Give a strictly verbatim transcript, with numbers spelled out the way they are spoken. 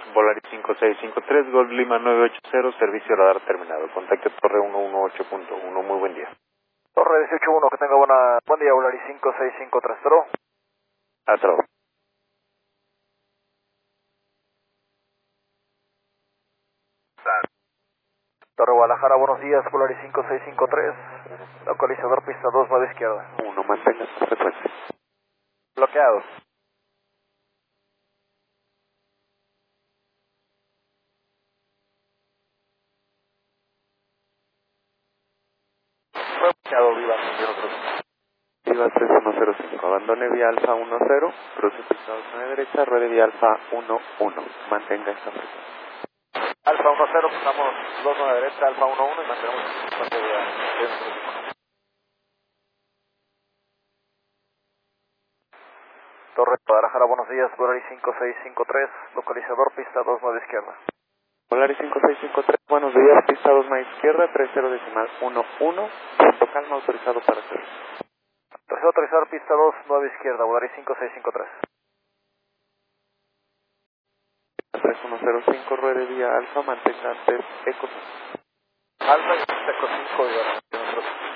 Volaris cinco seis cinco tres, Golf Lima nueve ocho cero, servicio radar terminado. Contacte Torre ciento dieciocho punto uno, muy buen día. Torre dieciocho uno, que tenga buena, buen día, Volaris cinco seis cinco tres, ¿pero? Hasta luego. Torre Guadalajara, buenos días, Volaris cinco seis cinco tres, localizador pista dos, nueve izquierda. uno, mantenga su frecuencia. Bloqueado. Fue bloqueado, viva, señor. Viva tres uno cero cinco, abandone vía alfa uno cero, cruce pista dos nueve derecha, ruede vía alfa uno uno, mantenga esta frecuencia. Alfa uno cero, pasamos dos nueve derecha, Alfa uno uno y mantenemos el frecuencia de Torre Guadalajara, buenos días, Volaris cinco seis cinco tres, localizador pista dos, nueve izquierda. Volaris cinco seis cinco tres, buenos días, pista dos nueve izquierda, tres cero decimal uno uno, punto calma autorizado para hacer. Tercero autorizar pista dos, nueve izquierda, Volaris cinco seis cinco tres. tres uno cero cinco, ruede vía alfa, mantenga antes eco. Alfa y Eco cinco,